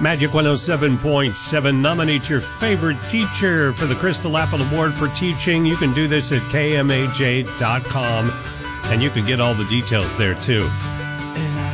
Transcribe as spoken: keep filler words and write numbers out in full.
Magic one oh seven point seven. Nominate your favorite teacher for the Crystal Apple Award for Teaching. You can do this at K M A J dot com, and you can get all the details there, too.